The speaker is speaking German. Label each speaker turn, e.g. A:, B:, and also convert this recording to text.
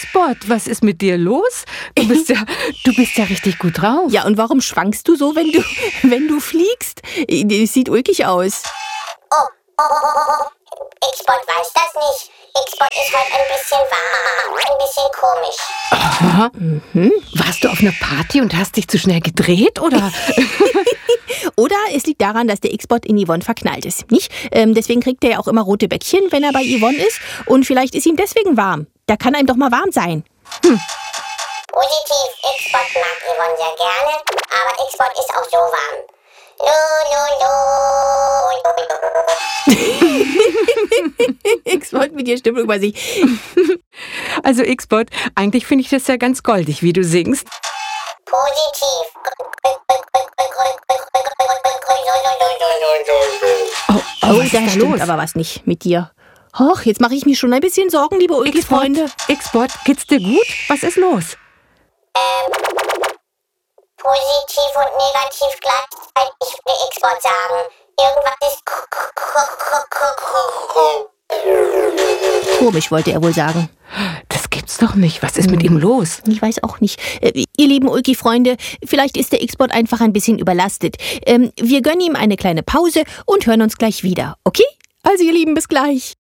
A: Spot, was ist mit dir los? Du bist ja richtig gut drauf.
B: Ja, und warum schwankst du so, wenn du fliegst? Das sieht ulkig aus.
C: X-Bot weiß das nicht. X-Bot ist halt ein bisschen warm, ein bisschen komisch.
A: Warst du auf einer Party und hast dich zu schnell gedreht, oder?
B: Oder es liegt daran, dass der X-Bot in Yvonne verknallt ist, nicht? Deswegen kriegt er ja auch immer rote Bäckchen, wenn er bei Yvonne ist. Und vielleicht ist ihm deswegen warm. Da kann einem doch mal warm sein.
C: Positiv, X-Bot mag Yvonne sehr gerne, aber X-Bot ist auch so warm.
B: X-Bot mit der Stimme über sich.
A: Also X-Bot, eigentlich finde ich das ja ganz goldig, wie du singst.
C: Positiv.
B: Oh,
A: was ist
B: da
A: da
B: stimmt
A: los?
B: aber was nicht mit dir. Och, jetzt mache ich mir schon ein bisschen Sorgen, liebe Ulki-Freunde.
A: X-Bot, geht's dir gut? Was ist los?
C: Positiv und negativ gleichzeitig, würde X-Bot sagen. Irgendwas ist
B: Komisch, wollte er wohl sagen.
A: Das gibt's doch nicht. Was ist mit ihm los?
B: Ich weiß auch nicht. Ihr lieben Ulki-Freunde, vielleicht ist der X-Bot einfach ein bisschen überlastet. Wir gönnen ihm eine kleine Pause und hören uns gleich wieder, okay? Also ihr Lieben, bis gleich.